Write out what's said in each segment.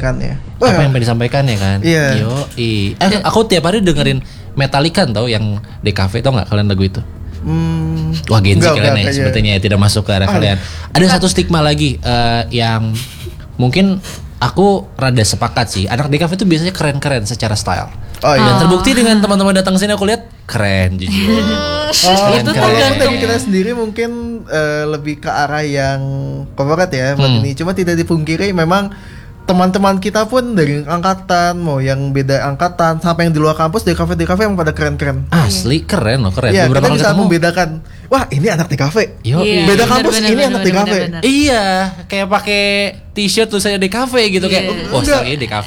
disampaikan ya. Apa yang pengen disampaikan ya kan? Iya. Aku tiap hari dengerin Metallica tau yang DKV, tau nggak kalian lagu itu? Wah Gen Z kalian ya, sepertinya ya tidak masuk ke arah kalian. Ada satu stigma lagi yang mungkin aku rada sepakat sih. Anak DKV itu biasanya keren-keren secara style. Dan terbukti dengan teman-teman datang sini aku lihat keren jujur. Itu tergantung kita sendiri mungkin lebih ke arah yang corporate ya buat ini. Cuma tidak dipungkiri memang teman-teman kita pun dari angkatan, mau yang beda angkatan sampai yang di luar kampus, DKV yang pada keren-keren. Asli keren loh, keren. Iya, kita bisa membedakan. Wah, ini anak DKV. Beda kampus, ini anak DKV. Iya, kayak pakai t-shirt tulisannya DKV gitu kayak. Oh, ini DKV.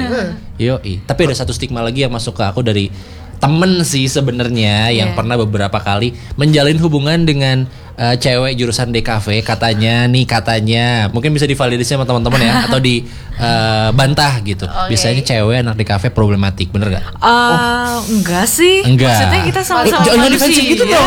Tapi ada satu stigma lagi yang masuk ke aku dari temen sih sebenarnya yang pernah beberapa kali menjalin hubungan dengan cewek jurusan DKV katanya mungkin bisa divalidasi sama teman-teman ya atau dibantah gitu. Biasanya cewek anak DKV problematik, bener gak? Enggak sih. Maksudnya kita sama-sama jangan defensif gitu dong.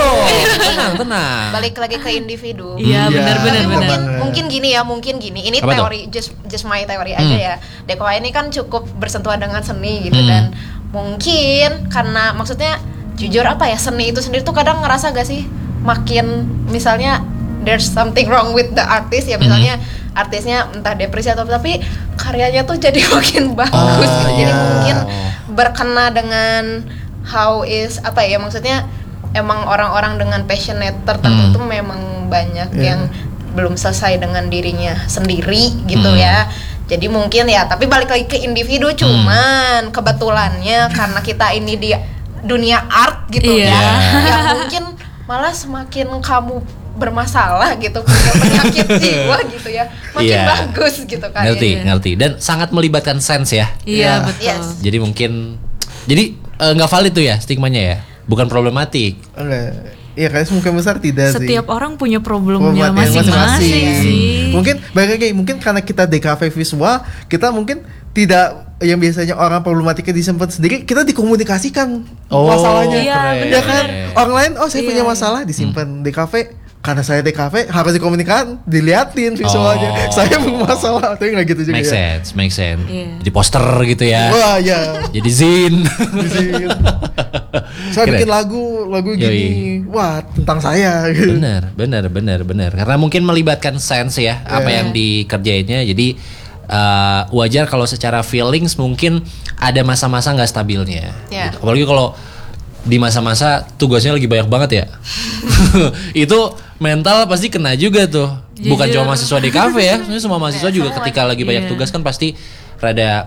Tenang. Balik lagi ke individu. Iya benar. Mungkin gini. Ini apa teori just my teori aja ya. DKV ini kan cukup bersentuhan dengan seni gitu dan mungkin karena maksudnya jujur apa ya, seni itu sendiri tuh kadang ngerasa gak sih makin misalnya there's something wrong with the artist ya, misalnya artisnya entah depresi atau tapi karyanya tuh jadi makin bagus gitu. Jadi mungkin berkena dengan how is apa ya, maksudnya emang orang-orang dengan passionate tertentu tuh memang banyak yang belum selesai dengan dirinya sendiri gitu ya. Jadi mungkin ya, tapi balik lagi ke individu, cuman kebetulannya karena kita ini di dunia art gitu ya mungkin malah semakin kamu bermasalah gitu, punya penyakit jiwa gitu ya, makin bagus gitu kan. Ngerti. Dan sangat melibatkan sense ya. Iya betul. Yes. Jadi mungkin nggak valid tuh ya stigmanya ya, bukan problematik. Enggak. Iya, kayaknya mungkin besar tidak sih. Setiap orang punya problemnya masing-masing sih. Mungkin karena kita DKV visual, kita mungkin tidak yang biasanya orang problematiknya disimpan sendiri, kita dikomunikasikan masalahnya. Ya kan? Orang lain, saya punya masalah, disimpan DKV. Karena saya DKV harus dikomunikasikan, diliatin visualnya. Saya punya masalah, tapi nggak gitu juga. Make sense. Jadi poster gitu ya. Wah ya. Jadi zin. Saya bikin lagu gini, wah tentang saya. Bener. Karena mungkin melibatkan sense ya, apa yang dikerjainnya. Jadi wajar kalau secara feelings mungkin ada masa-masa nggak stabilnya. Gitu. Apalagi kalau di masa-masa tugasnya lagi banyak banget ya. Itu mental pasti kena juga tuh. Bukan cuma mahasiswa di kafe ya, sebenarnya semua mahasiswa juga ketika lagi banyak tugas kan pasti rada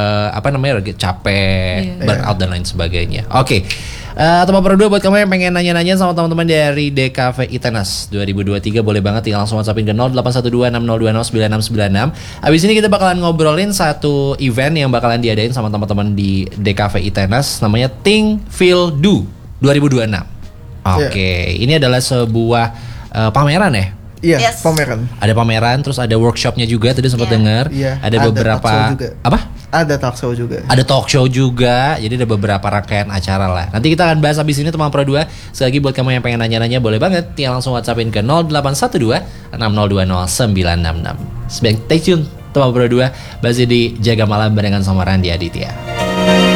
capek, burnout dan lain sebagainya. Oke. Teman Pro 2 buat kamu yang pengen nanya-nanya sama teman-teman dari DKV ITENAS 2023 boleh banget tinggal langsung WhatsAppin ke 081260209696. Abis ini kita bakalan ngobrolin satu event yang bakalan diadain sama teman-teman di DKV ITENAS, namanya Think Feel Do 2026. Oke. Ini adalah sebuah pameran ya? Iya, pameran. Ada pameran, terus ada workshopnya juga tadi sempat dengar. Ada beberapa Ada talk show juga. Ada talk show juga. Jadi ada beberapa rangkaian acara lah. Nanti kita akan bahas habis ini teman Pro 2. Sekali lagi buat kamu yang pengen nanya-nanya boleh banget tinggal langsung WhatsAppin ke 0812 6020 966. Stay tune teman Pro 2, masih di Jaga Malam barengan sama Randy Aditya.